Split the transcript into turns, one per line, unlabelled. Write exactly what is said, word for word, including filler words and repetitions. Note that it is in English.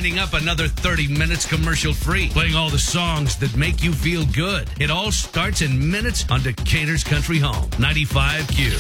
winding up another thirty minutes commercial free, playing all the songs that make you feel good. It all starts in minutes on Decatur's Country Home, ninety-five Q.